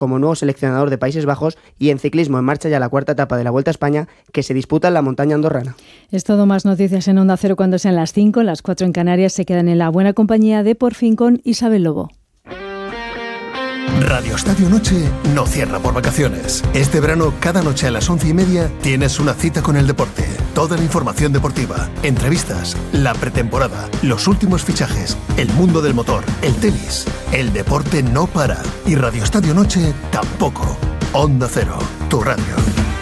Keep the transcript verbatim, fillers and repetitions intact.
como nuevo seleccionador de Países Bajos, y en ciclismo en marcha ya la cuarta etapa de la Vuelta a España, que se disputa en la montaña andorrana. Es todo, más noticias en Onda Cero cuando sean las cinco, las cuatro en Canarias. Se quedan en la buena compañía de Por Fin con Isabel Lobo. Radio Estadio Noche no cierra por vacaciones. Este verano, cada noche a las once y media, tienes una cita con el deporte. Toda la información deportiva, entrevistas, la pretemporada, los últimos fichajes, el mundo del motor, el tenis. El deporte no para. Y Radio Estadio Noche tampoco. Onda Cero, tu radio.